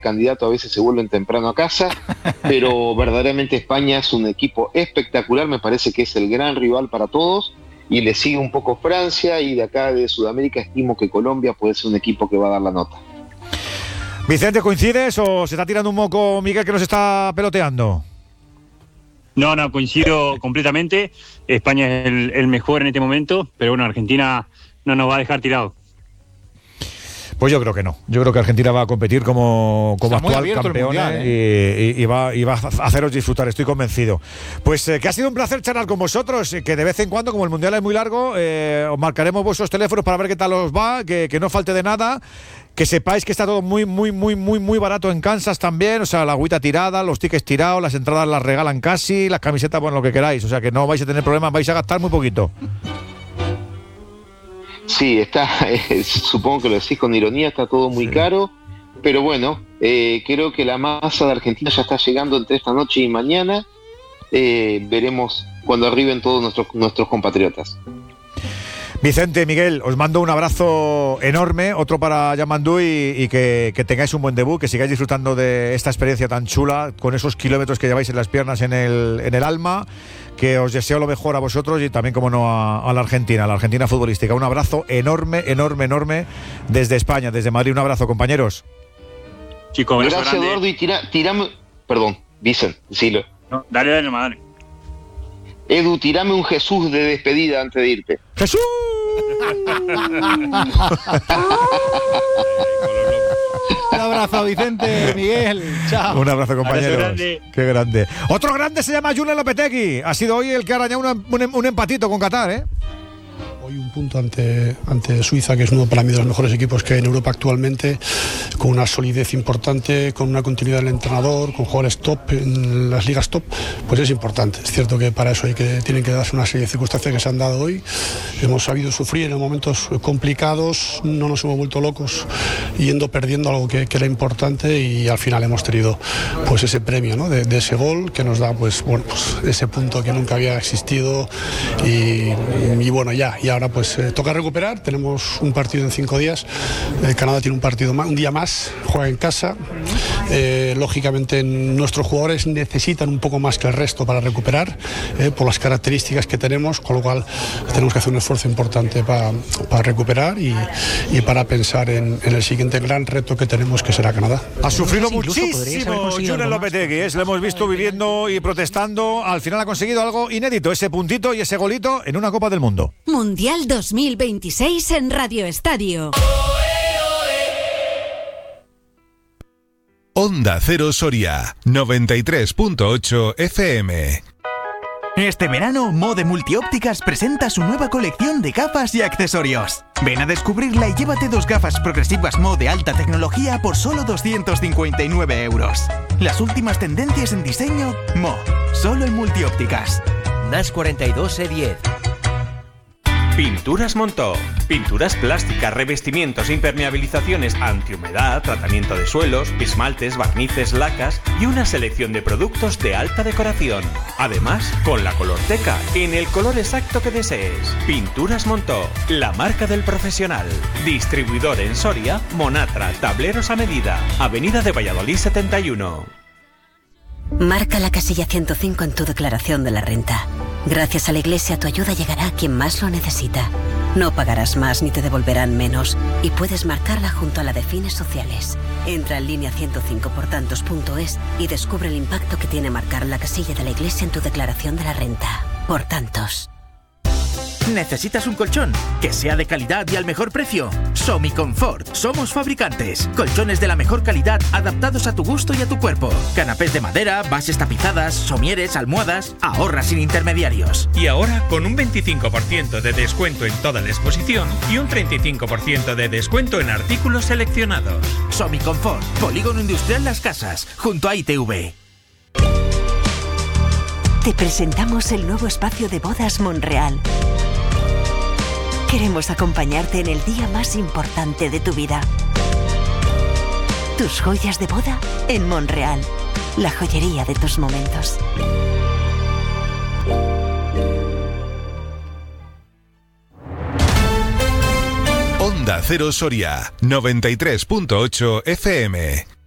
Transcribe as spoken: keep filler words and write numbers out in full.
candidatos a veces se vuelven temprano a casa, pero verdaderamente España es un equipo espectacular, me parece que es el gran rival para todos, y le sigue un poco Francia, y de acá de Sudamérica estimo que Colombia puede ser un equipo que va a dar la nota. Vicente, ¿coincides o se está tirando un moco Miguel que nos está peloteando? No, no, coincido completamente. España es el, el mejor en este momento, pero bueno, Argentina no nos va a dejar tirados. Pues yo creo que no. Yo creo que Argentina va a competir como, como actual campeona mundial, ¿eh? y, y, y, va, y va a haceros disfrutar, estoy convencido. Pues eh, que ha sido un placer charlar con vosotros, eh, que de vez en cuando, como el Mundial es muy largo, eh, os marcaremos vuestros teléfonos para ver qué tal os va, que, que no falte de nada. Que sepáis que está todo muy, muy, muy, muy, muy barato en Kansas también. O sea, la agüita tirada, los tickets tirados, las entradas las regalan casi, las camisetas, bueno, lo que queráis. O sea, que no vais a tener problemas, vais a gastar muy poquito. Sí, está, eh, supongo que lo decís con ironía, está todo muy sí. caro, pero bueno, eh, creo que la masa de Argentina ya está llegando entre esta noche y mañana. Eh, veremos cuando arriben todos nuestros, nuestros compatriotas. Vicente, Miguel, os mando un abrazo enorme, otro para Yamandú, y, y que, que tengáis un buen debut, que sigáis disfrutando de esta experiencia tan chula, con esos kilómetros que lleváis en las piernas, en el, en el alma, que os deseo lo mejor a vosotros y también, como no, a, a la Argentina, a la Argentina futbolística. Un abrazo enorme, enorme, enorme desde España, desde Madrid. Un abrazo, compañeros. Chicos, gracias, grande. Eduardo, y tira, tirame... Perdón, Vicente, decilo. No, dale, dale, dale. Edu, tirame un Jesús de despedida antes de irte. ¡Jesús! Un abrazo, Vicente, Miguel. Chao. Un abrazo, compañeros. Grande. Qué grande. Otro grande se llama Julen Lopetegui. Ha sido hoy el que ha arañado una, un, un empatito con Qatar, ¿eh? Hoy un punto ante, ante Suiza, que es uno para mí de los mejores equipos que hay en Europa actualmente, con una solidez importante, con una continuidad del entrenador, con jugadores top en las ligas top, pues es importante. Es cierto que para eso hay que, tienen que darse una serie de circunstancias que se han dado hoy. Hemos sabido sufrir en momentos complicados, no nos hemos vuelto locos yendo perdiendo algo que, que era importante, y al final hemos tenido pues ese premio, ¿no? de, de ese gol que nos da pues, bueno, pues ese punto que nunca había existido, y, y bueno, ya, y ahora pues eh, toca recuperar. Tenemos un partido en cinco días. eh, Canadá tiene un partido más, un día más, juega en casa. eh, lógicamente nuestros jugadores necesitan un poco más que el resto para recuperar, eh, por las características que tenemos, con lo cual tenemos que hacer un esfuerzo importante para pa recuperar y, y para pensar en, en el siguiente gran reto que tenemos, que será Canadá. Ha sufrido muchísimo Julen Lopetegui, ¿eh? Lo hemos visto viviendo y protestando. Al final ha conseguido algo inédito, ese puntito y ese golito en una Copa del Mundo. Mundial dos mil veintiséis en Radio Estadio. Onda Cero Soria, noventa y tres punto ocho F M. Este verano, Mode Multiópticas presenta su nueva colección de gafas y accesorios. Ven a descubrirla y llévate dos gafas progresivas Mo de alta tecnología por solo doscientos cincuenta y nueve euros. Las últimas tendencias en diseño, Mo, solo en Multiópticas. N A S cuarenta y dos E diez. Pinturas Montó. Pinturas plásticas, revestimientos, impermeabilizaciones antihumedad, tratamiento de suelos, esmaltes, barnices, lacas y una selección de productos de alta decoración. Además, con la colorteca, en el color exacto que desees. Pinturas Montó, la marca del profesional. Distribuidor en Soria, Monatra, tableros a medida. Avenida de Valladolid setenta y uno. Marca la casilla ciento cinco en tu declaración de la renta. Gracias a la Iglesia, tu ayuda llegará a quien más lo necesita. No pagarás más ni te devolverán menos, y puedes marcarla junto a la de fines sociales. Entra en línea ciento cinco por tantos punto es y descubre el impacto que tiene marcar la casilla de la Iglesia en tu declaración de la renta. Por tantos. ¿Necesitas un colchón? Que sea de calidad y al mejor precio. Somiconfort. Somos fabricantes. Colchones de la mejor calidad adaptados a tu gusto y a tu cuerpo. Canapés de madera, bases tapizadas, somieres, almohadas. Ahorra sin intermediarios. Y ahora con un veinticinco por ciento de descuento en toda la exposición y un treinta y cinco por ciento de descuento en artículos seleccionados. Somiconfort. Polígono Industrial Las Casas, junto a I T V. Te presentamos el nuevo espacio de bodas Monreal. Queremos acompañarte en el día más importante de tu vida. Tus joyas de boda en Monreal, la joyería de tus momentos. Onda Cero Soria, noventa y tres punto ocho F M.